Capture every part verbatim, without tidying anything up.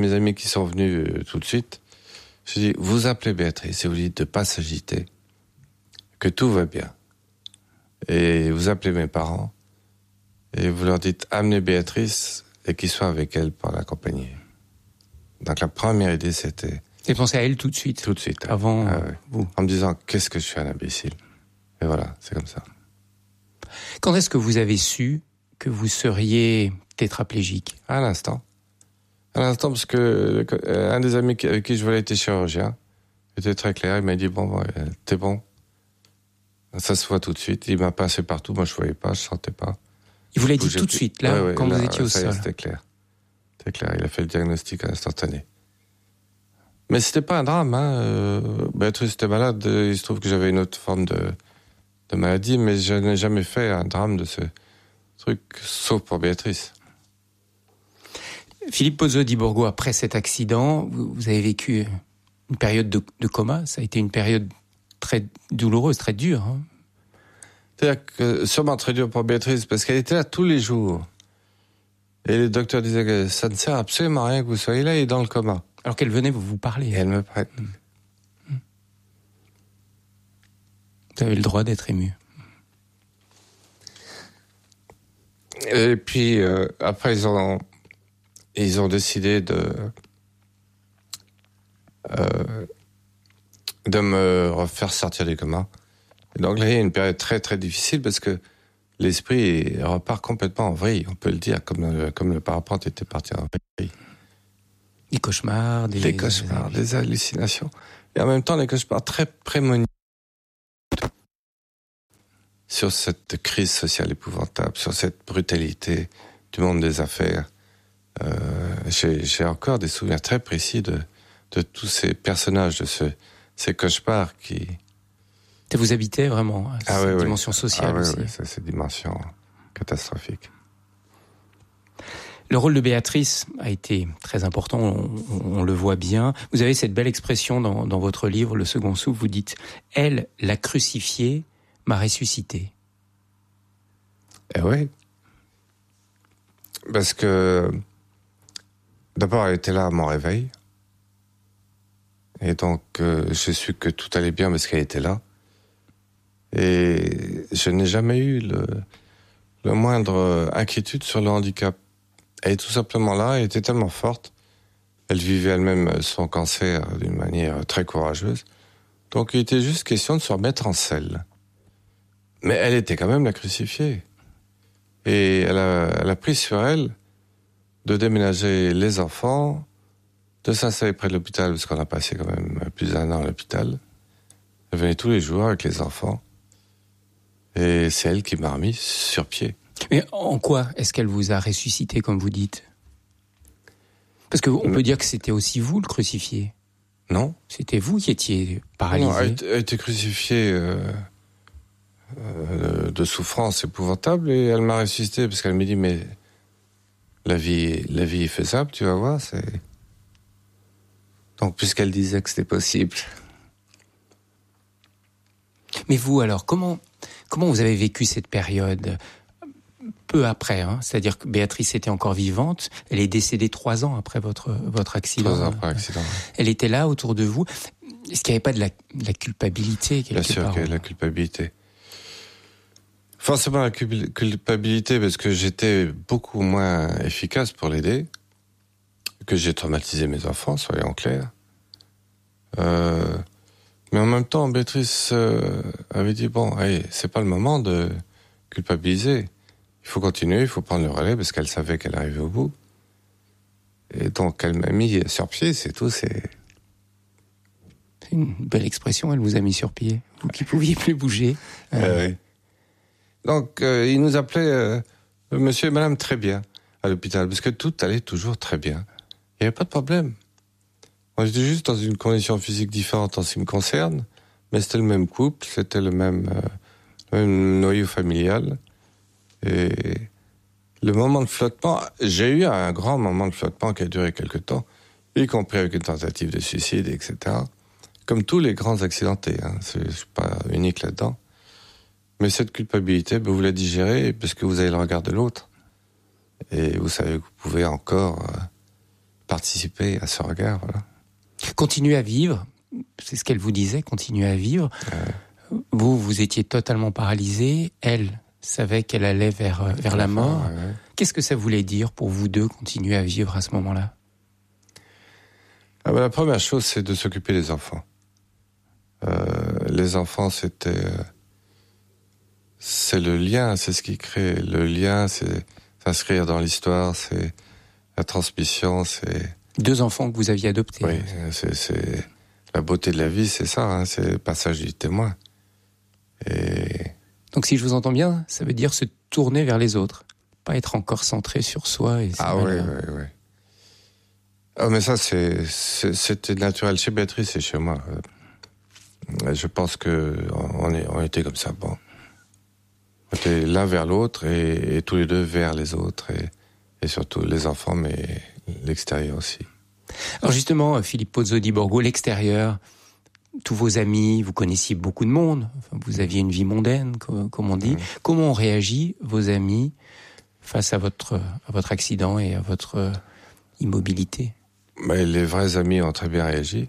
Mes amis qui sont venus euh, tout de suite, je dis, vous appelez Béatrice et vous dites de ne pas s'agiter, que tout va bien. Et vous appelez mes parents et vous leur dites, amenez Béatrice et qu'ils soient avec elle pour l'accompagner. Donc la première idée, c'était... Vous avez pensé à elle tout de suite? Tout de suite. Avant ah, ouais. vous? En me disant, qu'est-ce que je suis un imbécile. Et voilà, c'est comme ça. Quand est-ce que vous avez su que vous seriez tétraplégique? À l'instant. À l'instant, parce que euh, un des amis avec qui je voulais être chirurgien était très clair. Il m'a dit, bon, bon t'es bon. Ça se voit tout de suite. Il m'a passé partout. Moi, je ne voyais pas, je ne sentais pas. Il vous l'a dit tout de suite, là, ouais, ouais, quand là, vous étiez au ça sol? C'était clair. C'était clair. Il a fait le diagnostic instantané. Mais c'était pas un drame. Hein. Euh, Béatrice était malade. Il se trouve que j'avais une autre forme de, de maladie, mais je n'ai jamais fait un drame de ce truc, sauf pour Béatrice. Philippe Pozzo di Borgo, après cet accident, vous, vous avez vécu une période de, de coma. Ça a été une période très douloureuse, très dure. Hein. C'est-à-dire que sûrement très dur pour Béatrice, parce qu'elle était là tous les jours. Et les docteurs disaient que ça ne sert absolument à rien que vous soyez là et dans le coma. Alors qu'elle venait vous, vous parler. Et elle me prête. Mmh. Vous avez le droit d'être ému. Et puis, euh, après, ils ont, ils ont décidé de, euh, de me refaire sortir du coma. Et donc là, il y a une période très, très difficile parce que l'esprit repart complètement en vrille, on peut le dire, comme le, comme le parapente était parti en vrille. Des cauchemars, des... Des cauchemars, des, des hallucinations. Et en même temps, des cauchemars très prémonitifs sur cette crise sociale épouvantable, sur cette brutalité du monde des affaires. Euh, j'ai, j'ai encore des souvenirs très précis de, de tous ces personnages, de ce, ces cauchemars qui... Ça vous habitait vraiment, ah, cette oui, dimension oui. sociale ah, aussi. Oui, oui, c'est cette dimension catastrophique. Le rôle de Béatrice a été très important, on, on, on le voit bien. Vous avez cette belle expression dans, dans votre livre, Le Second Souffle, vous dites « Elle, la crucifiée, m'a ressuscité ». Eh oui. Parce que, d'abord, elle était là à mon réveil. Et donc, euh, j'ai su que tout allait bien parce qu'elle était là. Et je n'ai jamais eu le, le moindre inquiétude sur le handicap. Elle est tout simplement là, elle était tellement forte. Elle vivait elle-même son cancer d'une manière très courageuse. Donc il était juste question de se remettre en selle. Mais elle était quand même la crucifiée. Et elle a, elle a pris sur elle de déménager les enfants, de s'installer près de l'hôpital, parce qu'on a passé quand même plus d'un an à l'hôpital. Elle venait tous les jours avec les enfants. Et c'est elle qui m'a remis sur pied. Mais en quoi est-ce qu'elle vous a ressuscité, comme vous dites? Parce qu'on peut dire que c'était aussi vous, le crucifié. Non. C'était vous qui étiez paralysé. Non, elle, elle était crucifiée euh, euh, de souffrance épouvantable et elle m'a ressuscité parce qu'elle m'a dit, mais la vie, la vie est faisable, tu vas voir. C'est... Donc, puisqu'elle disait que c'était possible. Mais vous, alors, comment, comment vous avez vécu cette période peu après, hein, c'est-à-dire que Béatrice était encore vivante, elle est décédée trois ans après votre, votre accident. Trois ans après l'accident. Elle était là autour de vous. Est-ce qu'il n'y avait pas de la, de la culpabilité quelque Bien sûr part? qu'il y avait de la culpabilité. Forcément la culpabilité parce que j'étais beaucoup moins efficace pour l'aider, que j'ai traumatisé mes enfants, soyons clairs. Euh, mais en même temps, Béatrice euh, avait dit, bon, hey, c'est pas le moment de culpabiliser. Il faut continuer, il faut prendre le relais parce qu'elle savait qu'elle arrivait au bout. Et donc, elle m'a mis sur pied, c'est tout. C'est, c'est une belle expression, elle vous a mis sur pied. Vous qui pouviez plus bouger. Euh... Euh, oui. Donc, euh, il nous appelait euh, monsieur et madame très bien à l'hôpital parce que tout allait toujours très bien. Il n'y avait pas de problème. On était juste dans une condition physique différente en ce qui me concerne, mais c'était le même couple, c'était le même, euh, le même noyau familial. Et le moment de flottement, j'ai eu un grand moment de flottement qui a duré quelque temps, y compris avec une tentative de suicide, et cetera. Comme tous les grands accidentés, hein, c'est, je suis pas unique là-dedans. Mais cette culpabilité, ben, vous la digérez parce que vous avez le regard de l'autre. Et vous savez que vous pouvez encore euh, participer à ce regard, voilà. Continuez à vivre, c'est ce qu'elle vous disait, continuez à vivre. Ouais. Vous, vous étiez totalement paralysé, elle savait qu'elle allait vers, vers la mort. Ouais, ouais. Qu'est-ce que ça voulait dire pour vous deux, continuer à vivre à ce moment-là? Ah ben, la première chose, c'est de s'occuper des enfants. Euh, les enfants, c'était... Euh, c'est le lien, c'est ce qui crée. Le lien, c'est s'inscrire dans l'histoire, c'est la transmission, c'est... Deux enfants que vous aviez adoptés. Oui, c'est, c'est... La beauté de la vie, c'est ça, hein, c'est le passage du témoin. Et... Donc si je vous entends bien, ça veut dire se tourner vers les autres. Pas être encore centré sur soi. Et ah oui, oui, oui. Ah, mais ça, c'est, c'est, c'était naturel chez Béatrice et chez moi. Je pense qu'on est, on était comme ça. Bon. On était l'un vers l'autre et, et tous les deux vers les autres. Et, et surtout les enfants, mais l'extérieur aussi. Alors justement, Philippe Pozzo di Borgo, l'extérieur, tous vos amis, vous connaissiez beaucoup de monde. Enfin, vous aviez une vie mondaine, comme, comme on dit. Mmh. Comment ont réagi vos amis face à votre, à votre accident et à votre immobilité? Mais les vrais amis ont très bien réagi.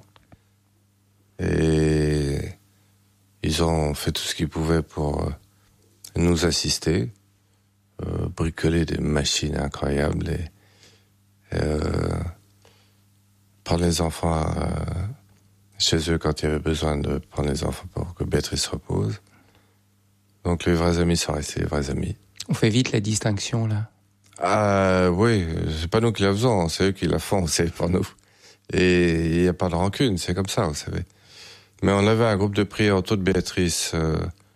Et ils ont fait tout ce qu'ils pouvaient pour nous assister, euh, bricoler des machines incroyables et euh, prendre les enfants euh, chez eux quand il y avait besoin de prendre les enfants pour que Béatrice se repose. Donc les vrais amis sont restés les vrais amis. On fait vite la distinction là. Ah oui, c'est pas nous qui la faisons, c'est eux qui la font, c'est pour nous. Et il n'y a pas de rancune, c'est comme ça, vous savez. Mais on avait un groupe de prière autour de Béatrice, euh,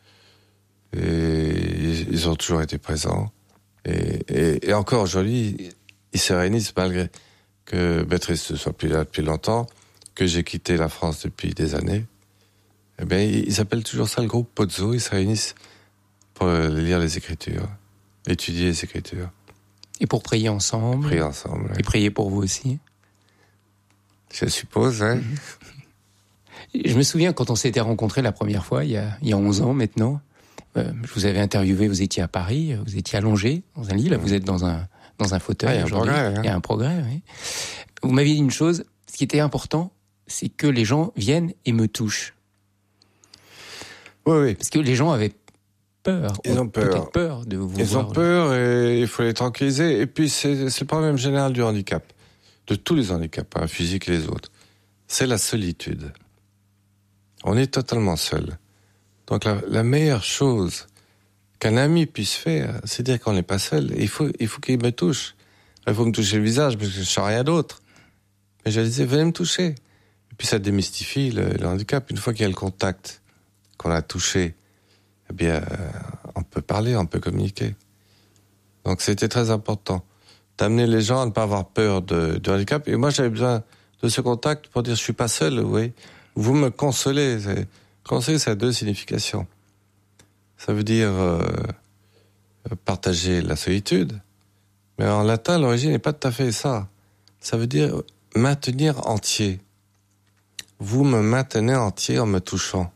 et ils ont toujours été présents. Et, et, et encore aujourd'hui, ils se réunissent malgré que Béatrice ne soit plus là depuis longtemps, que j'ai quitté la France depuis des années. Eh bien, ils appellent toujours ça le groupe Pozzo, ils se réunissent pour lire les Écritures, étudier les Écritures. Et pour prier ensemble. Prier ensemble. Et prier pour vous aussi. Je suppose, hein. Je me souviens quand on s'était rencontrés la première fois, il y a, il y a onze ans maintenant, euh, je vous avais interviewé, vous étiez à Paris, vous étiez allongé dans un lit, là vous êtes dans un, dans un fauteuil. Ah, il y a un progrès, hein. Il y a un progrès, oui. Vous m'aviez dit une chose, ce qui était important, c'est que les gens viennent et me touchent. Oui, oui. Parce que les gens avaient peur. Ils ont peur. Peut-être peur de vous Ils voir. Ils ont peur et il faut les tranquilliser. Et puis, c'est, c'est le problème général du handicap. De tous les handicaps, hein, physiques et les autres. C'est la solitude. On est totalement seul. Donc, la, la meilleure chose qu'un ami puisse faire, c'est dire qu'on n'est pas seul. Il faut, il faut qu'il me touche. Il faut me toucher le visage parce que je ne sais rien d'autre. Mais je disais, venez me toucher. Et puis, ça démystifie le, le handicap. Une fois qu'il y a le contact, qu'on a touché, eh bien, euh, on peut parler, on peut communiquer. Donc, c'était très important d'amener les gens à ne pas avoir peur de, de handicap. Et moi, j'avais besoin de ce contact pour dire, je suis pas seul, vous voyez. Vous me consolez. C'est, consoler, ça a deux significations. Ça veut dire euh, partager la solitude. Mais en latin, l'origine n'est pas tout à fait ça. Ça veut dire maintenir entier. Vous me maintenez entier en me touchant.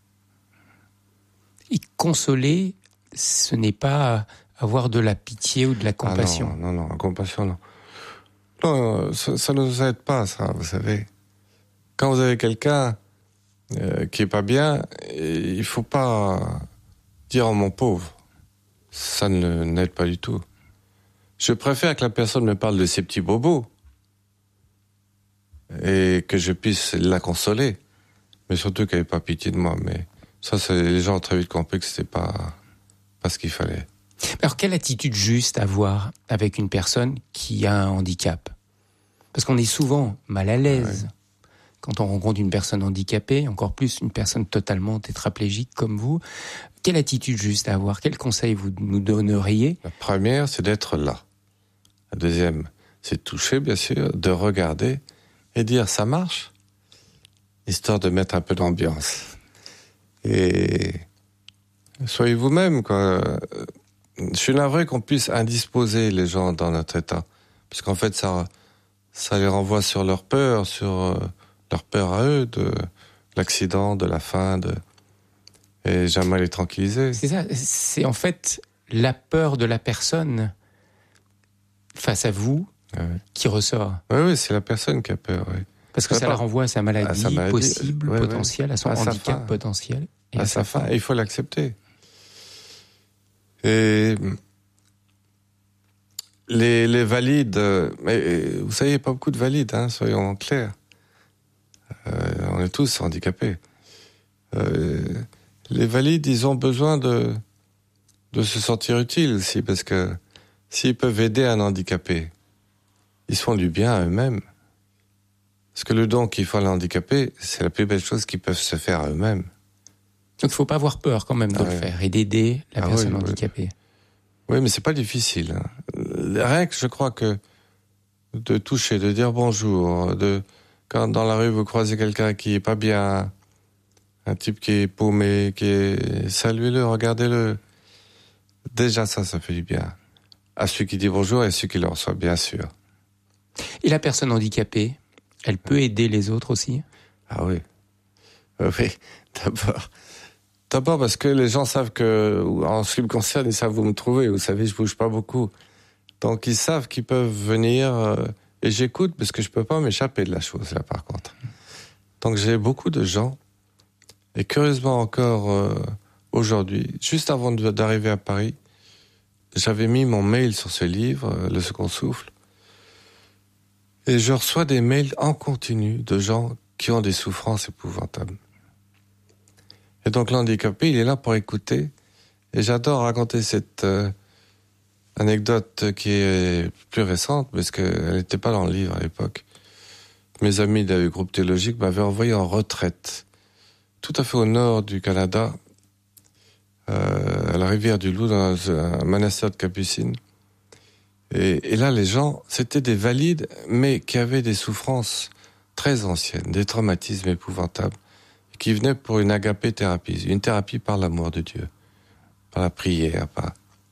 Et consoler, ce n'est pas avoir de la pitié ou de la compassion. Ah non, non, non, la compassion, non. Non, ça ne nous aide pas, ça, vous savez. Quand vous avez quelqu'un euh, qui est pas bien, il faut pas dire « oh, mon pauvre ». Ça ne n'aide pas du tout. Je préfère que la personne me parle de ses petits bobos et que je puisse la consoler. Mais surtout qu'elle n'ait pas pitié de moi. Mais ça, c'est, les gens ont très vite compris que c'était pas, pas ce qu'il fallait. Alors, quelle attitude juste avoir avec une personne qui a un handicap? Parce qu'on est souvent mal à l'aise ouais. quand on rencontre une personne handicapée, encore plus une personne totalement tétraplégique comme vous. Quelle attitude juste à avoir? Quel conseil vous nous donneriez? La première, c'est d'être là. La deuxième, c'est de toucher, bien sûr, de regarder et dire « ça marche », histoire de mettre un peu d'ambiance. Et soyez vous-même, quoi. Je suis navré qu'on puisse indisposer les gens dans notre état. Parce qu'en fait, ça, ça les renvoie sur leur peur, sur euh, leur peur à eux, de l'accident, de la faim, de... et j'aimerais les tranquilliser. C'est ça, c'est en fait la peur de la personne face à vous ouais. qui ressort. Oui, oui, c'est la personne qui a peur, oui. Parce que ça, ça la renvoie à sa maladie, à sa maladie possible, ouais, potentielle, ouais. à son à handicap potentiel. Et à, à sa fin, fin. Il faut l'accepter. Et les, les valides, mais vous savez, il n'y a pas beaucoup de valides, hein, soyons clairs. Euh, on est tous handicapés. Euh, les valides, ils ont besoin de, de se sentir utiles aussi, parce que s'ils peuvent aider un handicapé, ils se font du bien à eux-mêmes. Parce que le don qu'ils font à l'handicapé, c'est la plus belle chose qu'ils peuvent se faire à eux-mêmes. Donc il ne faut pas avoir peur quand même de ah le ouais. faire et d'aider la ah personne oui, handicapée. Oui. oui, mais c'est pas difficile. Hein. Rien que je crois que de toucher, de dire bonjour, de quand dans la rue vous croisez quelqu'un qui est pas bien, un type qui est paumé, qui est saluez-le, regardez-le. Déjà ça, ça fait du bien. À celui qui dit bonjour et à celui qui le reçoit, bien sûr. Et la personne handicapée, elle peut aider les autres aussi ? Ah oui. Oui, d'abord. D'abord parce que les gens savent que, en ce qui me concerne, ils savent où me trouver. Vous savez, je bouge pas beaucoup. Donc ils savent qu'ils peuvent venir euh, et j'écoute parce que je peux pas m'échapper de la chose là par contre. Donc j'ai beaucoup de gens et curieusement encore euh, aujourd'hui, juste avant de, d'arriver à Paris, j'avais mis mon mail sur ce livre, euh, Le Second Souffle, et je reçois des mails en continu de gens qui ont des souffrances épouvantables. Et donc l'handicapé, il est là pour écouter. Et j'adore raconter cette euh, anecdote qui est plus récente, parce qu'elle n'était pas dans le livre à l'époque. Mes amis du groupe théologique m'avaient envoyé en retraite, tout à fait au nord du Canada, euh, à la rivière du Loup, dans un monastère de Capucines. Et, et là, les gens, c'était des valides, mais qui avaient des souffrances très anciennes, des traumatismes épouvantables, qui venaient pour une agapé thérapie, une thérapie par l'amour de Dieu, par la prière, par...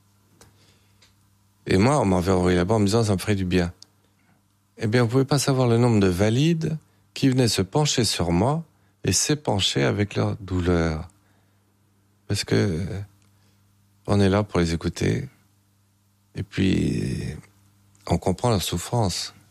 Et moi, on m'avait envoyé là-bas en me disant, ça me ferait du bien. Eh bien, vous pouvez pas savoir le nombre de valides qui venaient se pencher sur moi et s'épancher avec leur douleur. Parce que on est là pour les écouter et puis on comprend leur souffrance.